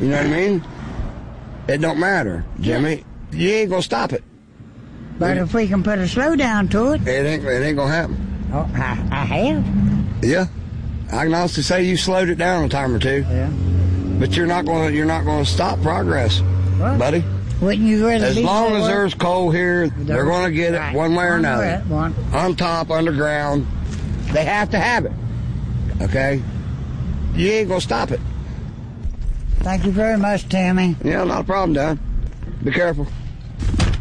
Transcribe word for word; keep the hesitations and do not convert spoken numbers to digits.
You know what I mean? It don't matter, Jimmy. Yeah. You ain't gonna stop it. But if we can put a slow down to it, it ain't it ain't gonna happen. Oh, I, I have. Yeah, I can honestly say you slowed it down a time or two. Yeah. But you're not gonna you're not gonna stop progress, what? buddy. Wouldn't you rather? As be long there? as there's coal here, they're gonna get right. it one way or one another. One. On top, underground, they have to have it. Okay, you ain't gonna stop it. Thank you very much, Tammy. Yeah, not a problem, Don. Be careful.